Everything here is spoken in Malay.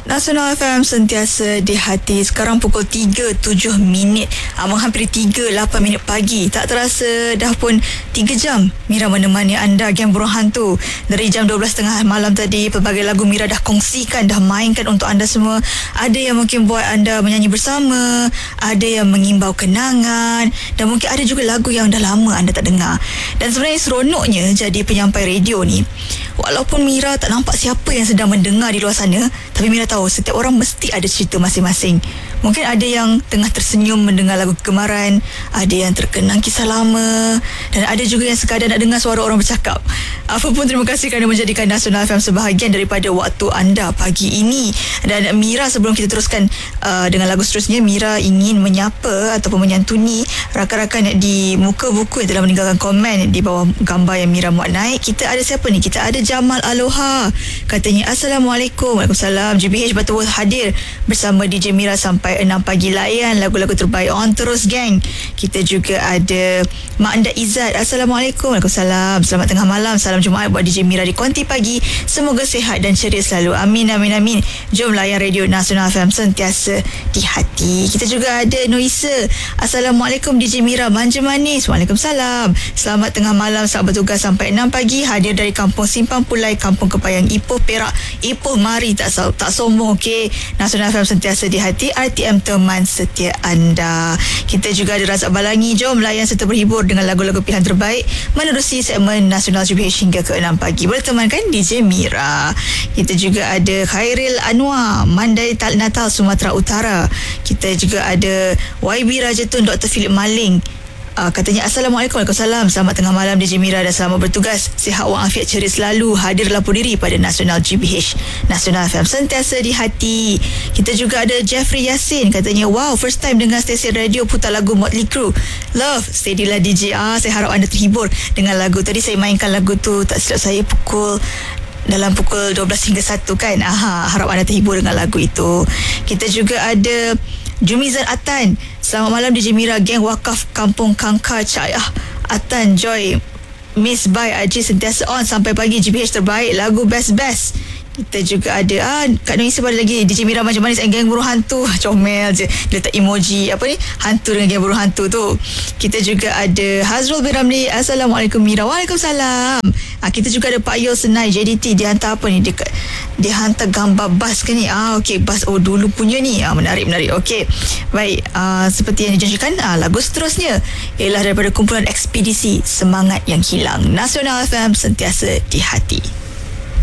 Nasional FM sentiasa di hati. Sekarang pukul 3.07 menghampiri 3.08 pagi. Tak terasa dah pun 3 jam Mira menemani anda Geng Burung Hantu. Dari jam 12.30 malam tadi, pelbagai lagu Mira dah kongsikan, dah mainkan untuk anda semua. Ada yang mungkin buat anda menyanyi bersama, ada yang mengimbau kenangan, dan mungkin ada juga lagu yang dah lama anda tak dengar. Dan sebenarnya seronoknya jadi penyampai radio ni, walaupun Mira tak nampak siapa yang sedang mendengar di luar sana, tapi Mira tahu setiap orang mesti ada cerita masing-masing. Mungkin ada yang tengah tersenyum mendengar lagu kegemaran, ada yang terkenang kisah lama, dan ada juga yang sekadar nak dengar suara orang bercakap. Apapun, terima kasih kerana menjadikan Nasional FM sebahagian daripada waktu anda pagi ini. Dan Mira, sebelum kita teruskan dengan lagu seterusnya, Mira ingin menyapa ataupun menyantuni rakan-rakan di muka buku yang telah meninggalkan komen di bawah gambar yang Mira muat naik. Kita ada siapa ni? Kita ada Jamal Aloha. Katanya, Assalamualaikum. Waalaikumsalam. GBH Batu hadir bersama DJ Mira sampai 6 pagi. Layan lagu-lagu terbaik. On terus, geng. Kita juga ada Mak Anda Izzat. Assalamualaikum. Waalaikumsalam. Selamat tengah malam. Salam Jumaat buat DJ Mira di Konti Pagi. Semoga sihat dan ceria selalu. Amin, amin, amin. Jom layan Radio Nasional FM sentiasa di hati. Kita juga ada Noisa. Assalamualaikum DJ Mira, manja manis. Waalaikumsalam. Selamat tengah malam. Selamat bertugas sampai 6 pagi. Hadir dari Kampung Simpang Pulai, Kampung Kepayang, Ipoh, Perak. Ipoh, mari tak sombong, okey. Nasional FM sentiasa di hati. RTM teman setia anda. Kita juga ada Razak Balangi. Jom layan serta berhibur dengan lagu-lagu pilihan terbaik menerusi segmen Nasional GBH hingga ke 6 pagi. Bertemankan DJ Mira. Kita juga ada Khairil Anwar, Mandai Natal, Sumatera Utara. Kita juga ada YB Rajatun, Dr. Philip Maling. Katanya, Assalamualaikum. Waalaikumsalam. Selamat tengah malam DJ Mira dan selamat bertugas. Sihat walafiat ceria selalu. Hadir lapor diri pada Nasional GBH. Nasional FM sentiasa di hati. Kita juga ada Jeffrey Yassin. Katanya, wow, first time dengar stesen radio putar lagu Motley Crue. Love, steadylah DJ. Saya harap anda terhibur dengan lagu. Tadi saya mainkan lagu tu, tak silap saya dalam pukul 12 hingga 1 kan. Harap anda terhibur dengan lagu itu. Kita juga ada Jumizan Atan. Selamat malam DJ Mira, geng wakaf Kampung Kangkar Cahaya. Atan, Joy, Miss Bai, Aji sentiasa on sampai pagi. GBH terbaik, lagu best-best. Kita juga ada Kak Noisa, pada lagi DJ Mira macam manis and Geng Burung Hantu. Comel je, dia letak emoji hantu dengan Geng Burung Hantu tu. Kita juga ada Hazrul bin Ramli. Assalamualaikum Mira. Waalaikumsalam. Kita juga ada Pak Yul Senai JDT. Dia hantar apa ni? Dia hantar gambar bas ke ni? Okey, bas dulu punya ni. Menarik. Okey, baik. Seperti yang dijanjikan, lagu seterusnya ialah daripada kumpulan Ekspedisi Semangat Yang Hilang. Nasional FM sentiasa di hati.